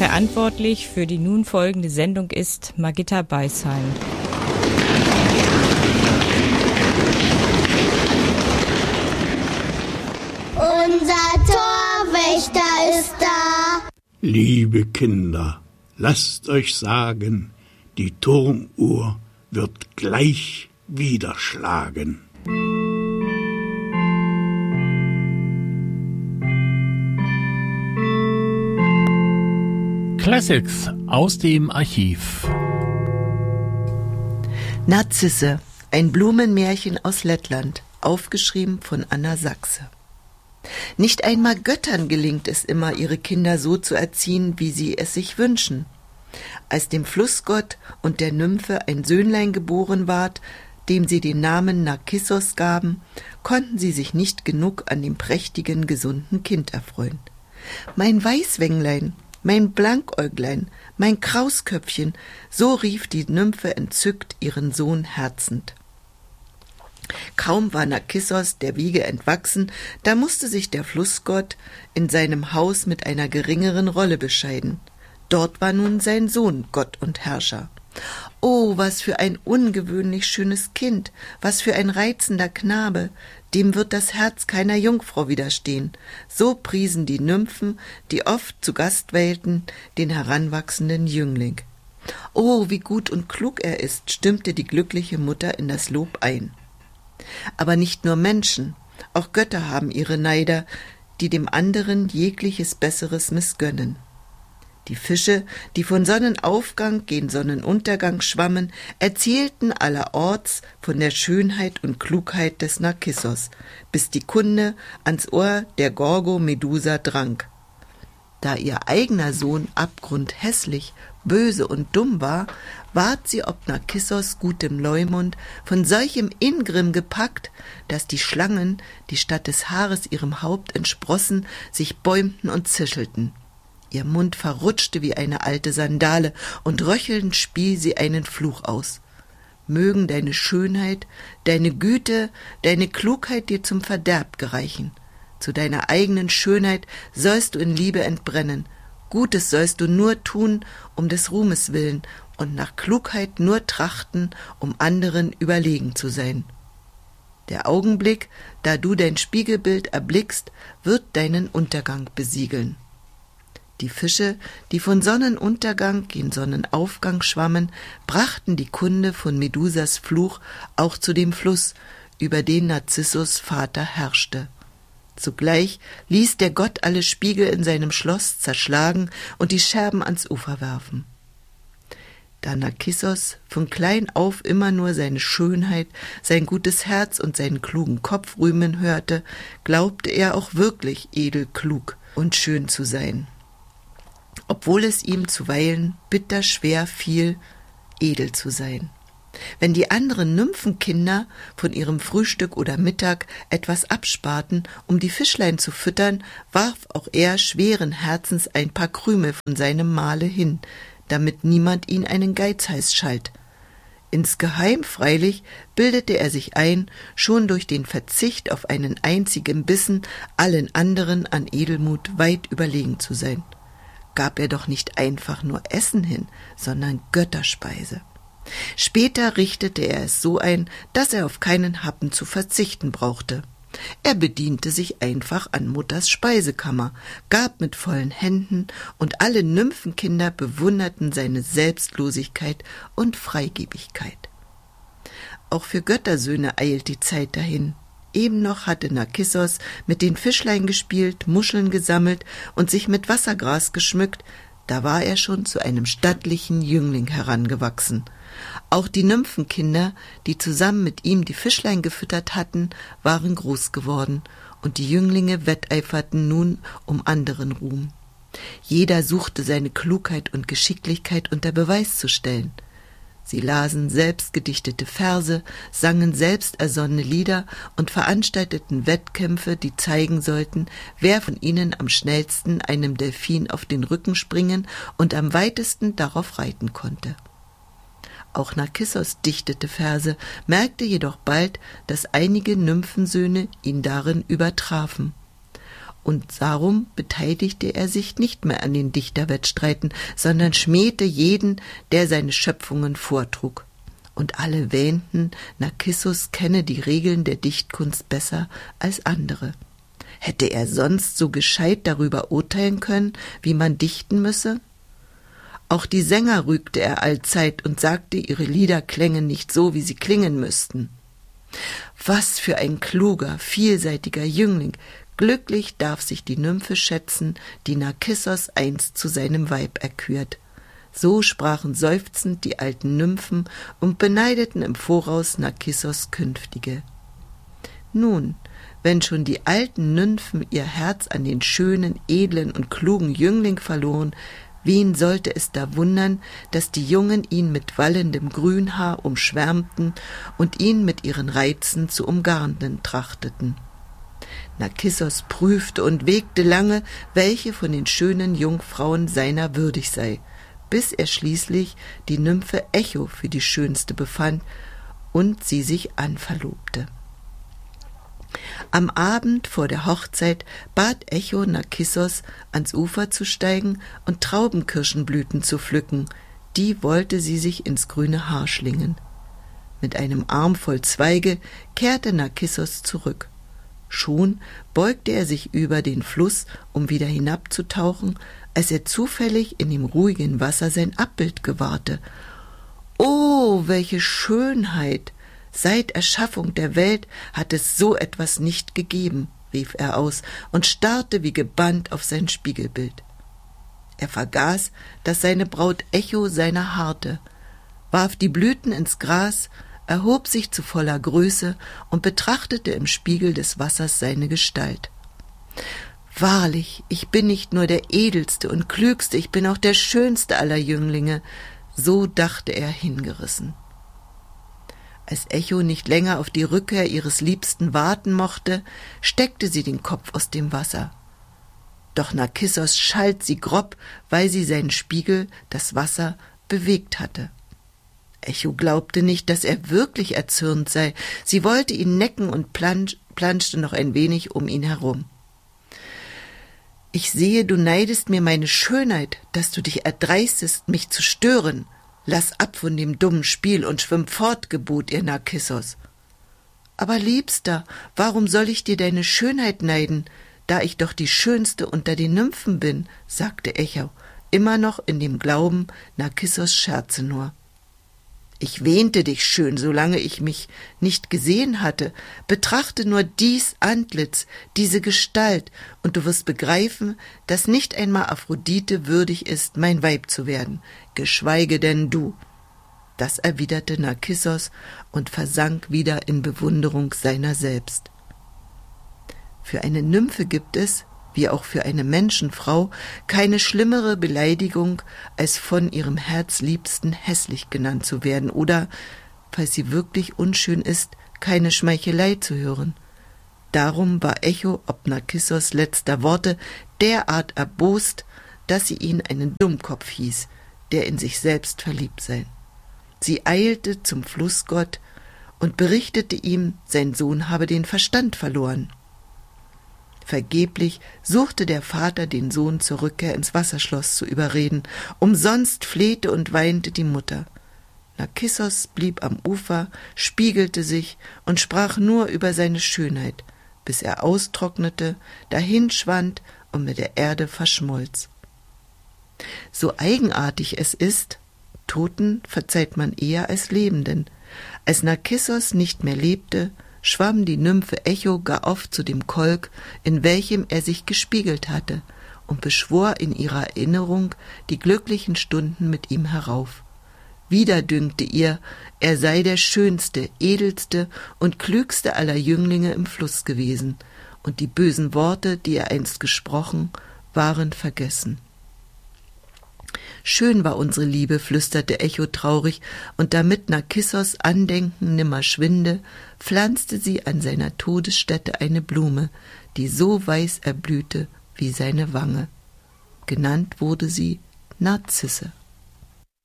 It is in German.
Verantwortlich für die nun folgende Sendung ist Margitta Beisheim. Unser Torwächter ist da. Liebe Kinder, lasst euch sagen, die Turmuhr wird gleich wieder schlagen. Classics aus dem Archiv. Narzisse, ein Blumenmärchen aus Lettland, aufgeschrieben von Anna Sachse. Nicht einmal Göttern gelingt es immer, ihre Kinder so zu erziehen, wie sie es sich wünschen. Als dem Flussgott und der Nymphe ein Söhnlein geboren ward, dem sie den Namen Narkissos gaben, konnten sie sich nicht genug an dem prächtigen, gesunden Kind erfreuen. »Mein Weißwänglein, mein Blankäuglein, mein Krausköpfchen«, so rief die Nymphe entzückt ihren Sohn herzend. Kaum war Narkissos der Wiege entwachsen, da musste sich der Flussgott in seinem Haus mit einer geringeren Rolle bescheiden. Dort war nun sein Sohn Gott und Herrscher. Oh, was für ein ungewöhnlich schönes Kind, was für ein reizender Knabe, dem wird das Herz keiner Jungfrau widerstehen. So priesen die Nymphen, die oft zu Gast weilten, den heranwachsenden Jüngling. Oh, wie gut und klug er ist, stimmte die glückliche Mutter in das Lob ein. Aber nicht nur Menschen, auch Götter haben ihre Neider, die dem anderen jegliches Besseres missgönnen. Die Fische, die von Sonnenaufgang gen Sonnenuntergang schwammen, erzählten allerorts von der Schönheit und Klugheit des Narkissos, bis die Kunde ans Ohr der Gorgo Medusa drang. Da ihr eigener Sohn abgrundhässlich, böse und dumm war, ward sie ob Narkissos gutem Leumund von solchem Ingrimm gepackt, dass die Schlangen, die statt des Haares ihrem Haupt entsprossen, sich bäumten und zischelten. Ihr Mund verrutschte wie eine alte Sandale, und röchelnd spie sie einen Fluch aus. Mögen deine Schönheit, deine Güte, deine Klugheit dir zum Verderb gereichen. Zu deiner eigenen Schönheit sollst du in Liebe entbrennen. Gutes sollst du nur tun, um des Ruhmes willen, und nach Klugheit nur trachten, um anderen überlegen zu sein. Der Augenblick, da du dein Spiegelbild erblickst, wird deinen Untergang besiegeln. Die Fische, die von Sonnenuntergang gen Sonnenaufgang schwammen, brachten die Kunde von Medusas Fluch auch zu dem Fluss, über den Narzissos Vater herrschte. Zugleich ließ der Gott alle Spiegel in seinem Schloss zerschlagen und die Scherben ans Ufer werfen. Da Narkissos von klein auf immer nur seine Schönheit, sein gutes Herz und seinen klugen Kopf rühmen hörte, glaubte er auch wirklich edel, klug und schön zu sein, obwohl es ihm zuweilen bitter schwer fiel, edel zu sein. Wenn die anderen Nymphenkinder von ihrem Frühstück oder Mittag etwas absparten, um die Fischlein zu füttern, warf auch er schweren Herzens ein paar Krümel von seinem Mahle hin, damit niemand ihn einen Geizhals schalt. Insgeheim freilich bildete er sich ein, schon durch den Verzicht auf einen einzigen Bissen allen anderen an Edelmut weit überlegen zu sein. Gab er doch nicht einfach nur Essen hin, sondern Götterspeise. Später richtete er es so ein, dass er auf keinen Happen zu verzichten brauchte. Er bediente sich einfach an Mutters Speisekammer, gab mit vollen Händen, und alle Nymphenkinder bewunderten seine Selbstlosigkeit und Freigebigkeit. Auch für Göttersöhne eilt die Zeit dahin. Eben noch hatte Narkissos mit den Fischlein gespielt, Muscheln gesammelt und sich mit Wassergras geschmückt, da war er schon zu einem stattlichen Jüngling herangewachsen. Auch die Nymphenkinder, die zusammen mit ihm die Fischlein gefüttert hatten, waren groß geworden, und die Jünglinge wetteiferten nun um anderen Ruhm. Jeder suchte seine Klugheit und Geschicklichkeit unter Beweis zu stellen. Sie lasen selbst gedichtete Verse, sangen selbst ersonnene Lieder und veranstalteten Wettkämpfe, die zeigen sollten, wer von ihnen am schnellsten einem Delphin auf den Rücken springen und am weitesten darauf reiten konnte. Auch Narkissos dichtete Verse, merkte jedoch bald, dass einige Nymphensöhne ihn darin übertrafen. und darum beteiligte er sich nicht mehr an den Dichterwettstreiten, sondern schmähte jeden, der seine Schöpfungen vortrug. Und alle wähnten, Narkissus kenne die Regeln der Dichtkunst besser als andere. Hätte er sonst so gescheit darüber urteilen können, wie man dichten müsse? Auch die Sänger rügte er allzeit und sagte, ihre Lieder klängen nicht so, wie sie klingen müssten. Was für ein kluger, vielseitiger Jüngling! Glücklich darf sich die Nymphe schätzen, die Narkissos einst zu seinem Weib erkürt. So sprachen seufzend die alten Nymphen und beneideten im Voraus Narkissos Künftige. Nun, wenn schon die alten Nymphen ihr Herz an den schönen, edlen und klugen Jüngling verloren, wen sollte es da wundern, dass die Jungen ihn mit wallendem Grünhaar umschwärmten und ihn mit ihren Reizen zu umgarnen trachteten. Narkissos prüfte und wägte lange, welche von den schönen Jungfrauen seiner würdig sei, bis er schließlich die Nymphe Echo für die schönste befand und sie sich anverlobte. Am Abend vor der Hochzeit bat Echo Narkissos, ans Ufer zu steigen und Traubenkirschenblüten zu pflücken, die wollte sie sich ins grüne Haar schlingen. Mit einem Arm voll Zweige kehrte Narkissos zurück. Schon beugte er sich über den Fluss, um wieder hinabzutauchen, als er zufällig in dem ruhigen Wasser sein Abbild gewahrte. »Oh, welche Schönheit! Seit Erschaffung der Welt hat es so etwas nicht gegeben«, rief er aus und starrte wie gebannt auf sein Spiegelbild. Er vergaß, dass seine Braut Echo seiner harrte, warf die Blüten ins Gras, erhob sich zu voller Größe und betrachtete im Spiegel des Wassers seine Gestalt. »Wahrlich, ich bin nicht nur der edelste und klügste, ich bin auch der schönste aller Jünglinge«, so dachte er hingerissen. Als Echo nicht länger auf die Rückkehr ihres Liebsten warten mochte, steckte sie den Kopf aus dem Wasser. Doch Narkissos schalt sie grob, weil sie seinen Spiegel, das Wasser, bewegt hatte. Echo glaubte nicht, dass er wirklich erzürnt sei. Sie wollte ihn necken und planschte noch ein wenig um ihn herum. »Ich sehe, du neidest mir meine Schönheit, dass du dich erdreistest, mich zu stören. Lass ab von dem dummen Spiel und schwimm fort«, gebot ihr Narkissos. »Aber Liebster, warum soll ich dir deine Schönheit neiden, da ich doch die Schönste unter den Nymphen bin«, sagte Echo, immer noch in dem Glauben, Narkissos scherze nur. »Ich wähnte dich schön, solange ich mich nicht gesehen hatte. Betrachte nur dies Antlitz, diese Gestalt, und du wirst begreifen, dass nicht einmal Aphrodite würdig ist, mein Weib zu werden, geschweige denn du.« Das erwiderte Narkissos und versank wieder in Bewunderung seiner selbst. Für eine Nymphe gibt es, wie auch für eine Menschenfrau, keine schlimmere Beleidigung, als von ihrem Herzliebsten hässlich genannt zu werden oder, falls sie wirklich unschön ist, keine Schmeichelei zu hören. Darum war Echo ob Narkissos letzter Worte derart erbost, dass sie ihn einen Dummkopf hieß, der in sich selbst verliebt sei. Sie eilte zum Flussgott und berichtete ihm, sein Sohn habe den Verstand verloren. Vergeblich suchte der Vater, den Sohn zur Rückkehr ins Wasserschloss zu überreden. Umsonst flehte und weinte die Mutter. Narkissos blieb am Ufer, spiegelte sich und sprach nur über seine Schönheit, bis er austrocknete, dahinschwand und mit der Erde verschmolz. So eigenartig es ist, Toten verzeiht man eher als Lebenden. Als Narkissos nicht mehr lebte, schwamm die Nymphe Echo gar oft zu dem Kolk, in welchem er sich gespiegelt hatte, und beschwor in ihrer Erinnerung die glücklichen Stunden mit ihm herauf. Wieder dünkte ihr, er sei der schönste, edelste und klügste aller Jünglinge im Fluss gewesen, und die bösen Worte, die er einst gesprochen, waren vergessen. »Schön war unsere Liebe«, flüsterte Echo traurig, und damit Narkissos Andenken nimmer schwinde, pflanzte sie an seiner Todesstätte eine Blume, die so weiß erblühte wie seine Wange. Genannt wurde sie Narzisse.